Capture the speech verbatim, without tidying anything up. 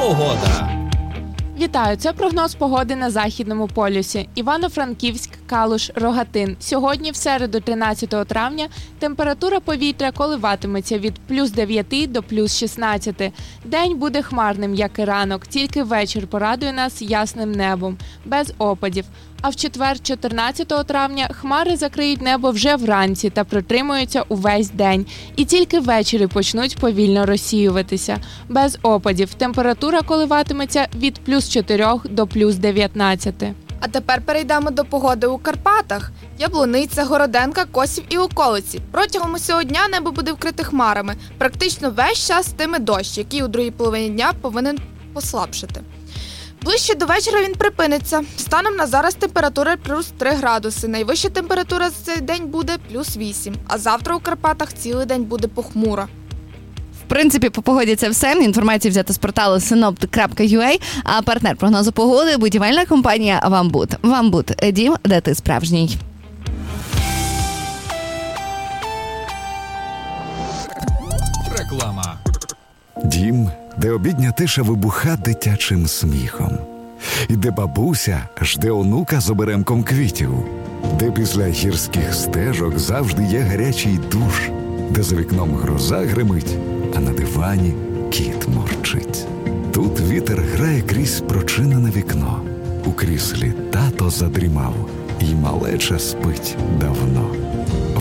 Погода. Вітаю! Це прогноз погоди на Західному полюсі. Івано-Франківськ, Калуш, Рогатин. Сьогодні, в середу, тринадцятого травня, температура повітря коливатиметься від плюс дев'яти до плюс шістнадцяти. День буде хмарним, як і ранок, тільки вечір порадує нас ясним небом, без опадів. А в четвер, чотирнадцятого травня, хмари закриють небо вже вранці та протримуються увесь день. І тільки ввечері почнуть повільно розсіюватися. Без опадів. Температура коливатиметься від плюс чотирьох до плюс дев'ятнадцяти. А тепер перейдемо до погоди у Карпатах. Яблуниця, Городенка, Косів і околиці. Протягом усього дня небо буде вкрите хмарами. Практично весь час йтиме дощ, який у другій половині дня повинен послабшити. Ближче до вечора він припиниться. Станом на зараз температура плюс три градуси. Найвища температура за цей день буде плюс вісім. А завтра у Карпатах цілий день буде похмуро. В принципі, по погоді це все. Інформація взята з порталу синоптик крапка ю а, а партнер прогнозу погоди – будівельна компанія «Вамбуд». «Вамбуд» – дім, де ти справжній. Реклама. Дім, де обідня тиша вибуха дитячим сміхом. І де бабуся жде онука з оберемком квітів. Де після гірських стежок завжди є гарячий душ. Де за вікном гроза гримить, а на дивані кіт морчить. Тут вітер грає крізь прочинене вікно. У кріслі тато задрімав, і малеча спить давно.